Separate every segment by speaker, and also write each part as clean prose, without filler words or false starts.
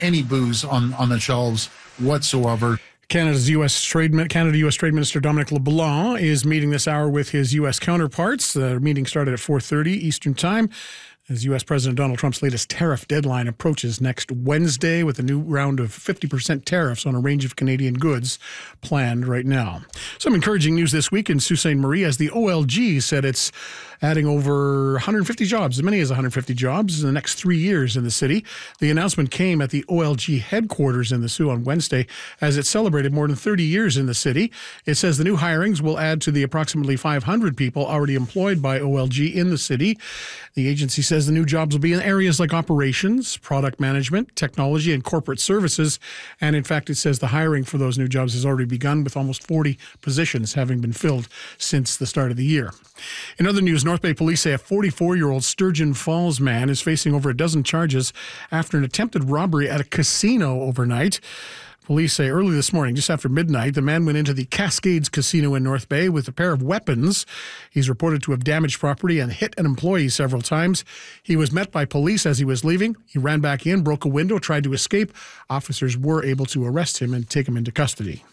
Speaker 1: any booze on the shelves whatsoever.
Speaker 2: Canada-U.S. Trade Minister Dominic LeBlanc is meeting this hour with his U.S. counterparts. The meeting started at 4:30 Eastern Time as U.S. President Donald Trump's latest tariff deadline approaches next Wednesday, with a new round of 50% tariffs on a range of Canadian goods planned right now. Some encouraging news this week in Sault Ste. Marie, as the OLG said it's adding over 150 jobs, as many as 150 jobs in the next 3 years in the city. The announcement came at the OLG headquarters in the Sault on Wednesday as it celebrated more than 30 years in the city. It says the new hirings will add to the approximately 500 people already employed by OLG in the city. The agency says the new jobs will be in areas like operations, product management, technology, and corporate services. And in fact, it says the hiring for those new jobs has already begun, with almost 40 positions having been filled since the start of the year. In other news, North Bay police say a 44-year-old Sturgeon Falls man is facing over a dozen charges after an attempted robbery at a casino overnight. Police say early this morning, just after midnight, the man went into the Cascades Casino in North Bay with a pair of weapons. He's reported to have damaged property and hit an employee several times. He was met by police as he was leaving. He ran back in, broke a window, tried to escape. Officers were able to arrest him and take him into custody.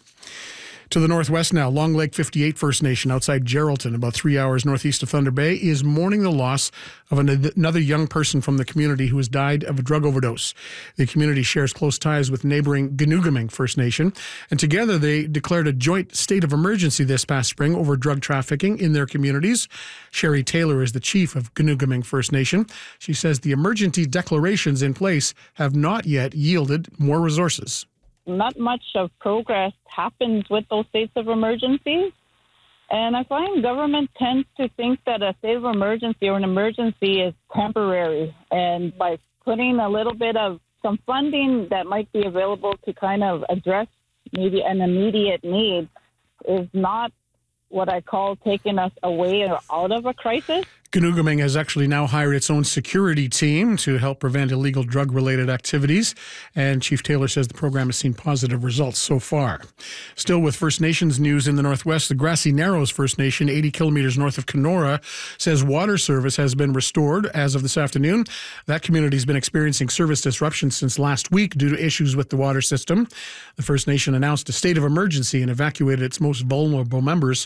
Speaker 2: To the northwest now, Long Lake 58 First Nation outside Geraldton, about 3 hours northeast of Thunder Bay, is mourning the loss of another young person from the community who has died of a drug overdose. The community shares close ties with neighboring Ganoogaming First Nation, and together they declared a joint state of emergency this past spring over drug trafficking in their communities. Sherry Taylor is the chief of Ganoogaming First Nation. She says the emergency declarations in place have not yet yielded more resources.
Speaker 3: Not much of progress happens with those states of emergency. And I find government tends to think that a state of emergency or an emergency is temporary. And by putting a little bit of some funding that might be available to kind of address maybe an immediate need is not what I call taking us away or out of a crisis.
Speaker 2: Ganoogaming has actually now hired its own security team to help prevent illegal drug-related activities, and Chief Taylor says the program has seen positive results so far. Still with First Nations news in the northwest, the Grassy Narrows First Nation, 80 kilometers north of Kenora, says water service has been restored as of this afternoon. That community has been experiencing service disruptions since last week due to issues with the water system. The First Nation announced a state of emergency and evacuated its most vulnerable members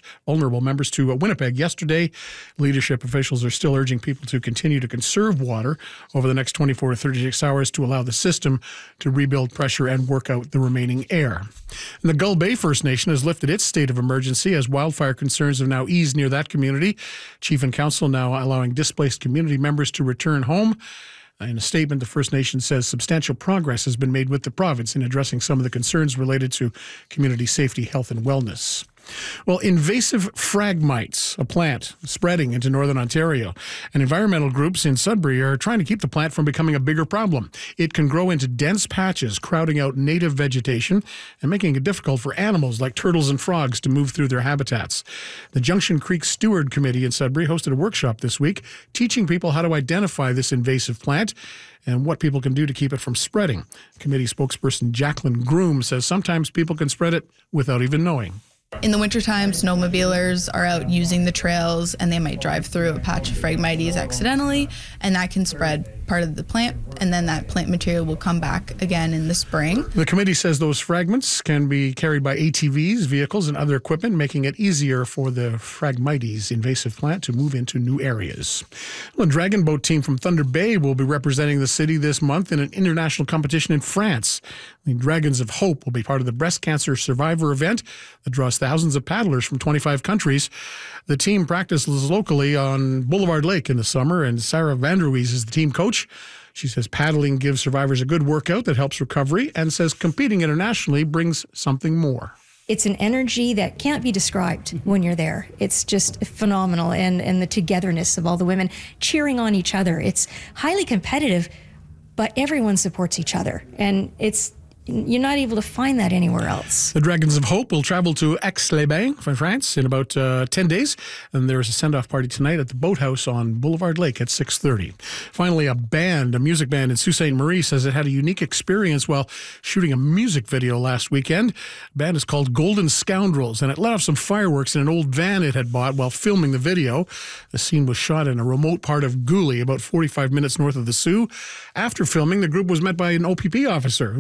Speaker 2: to Winnipeg yesterday. Leadership officials are still urging people to continue to conserve water over the next 24 to 36 hours to allow the system to rebuild pressure and work out the remaining air. And the Gull Bay First Nation has lifted its state of emergency as wildfire concerns have now eased near that community. Chief and Council now allowing displaced community members to return home. In a statement, the First Nation says substantial progress has been made with the province in addressing some of the concerns related to community safety, health, and wellness. Well, invasive phragmites, a plant spreading into northern Ontario, and environmental groups in Sudbury are trying to keep the plant from becoming a bigger problem. It can grow into dense patches, crowding out native vegetation and making it difficult for animals like turtles and frogs to move through their habitats. The Junction Creek Steward Committee in Sudbury hosted a workshop this week teaching people how to identify this invasive plant and what people can do to keep it from spreading. Committee spokesperson Jacqueline Groom says sometimes people can spread it without even knowing.
Speaker 4: In the wintertime, snowmobilers are out using the trails and they might drive through a patch of Phragmites accidentally, and that can spread part of the plant, and then that plant material will come back again in the spring. The committee says those fragments can be carried by ATVs, vehicles, and other equipment, making it easier for the Phragmites invasive plant to move into new areas. Well, a dragon boat team from Thunder Bay will be representing the city this month in an international competition in France. The Dragons of Hope will be part of the breast cancer survivor event that draws thousands of paddlers from 25 countries. The team practices locally on Boulevard Lake in the summer, and Sarah Vanderwees is the team coach. She says paddling gives survivors a good workout that helps recovery, and says competing internationally brings something more.
Speaker 5: It's an energy that can't be described when you're there. It's just phenomenal, and the togetherness of all the women cheering on each other. It's highly competitive, but everyone supports each other, and you're not able to find that anywhere else.
Speaker 2: The Dragons of Hope will travel to Aix-les-Bains from France in about 10 days. And there is a send-off party tonight at the Boathouse on Boulevard Lake at 6:30. Finally, a music band in Sault Ste. Marie says it had a unique experience while shooting a music video last weekend. The band is called Golden Scoundrels, and it let off some fireworks in an old van it had bought while filming the video. The scene was shot in a remote part of Gooley, about 45 minutes north of the Soo. After filming, the group was met by an OPP officer